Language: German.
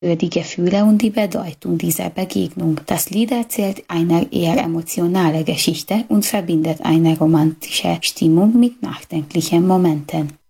über die Gefühle und die Bedeutung dieser Begegnung. Das Lied erzählt eine eher emotionale Geschichte und verbindet eine romantische Stimmung mit nachdenklichen Momenten.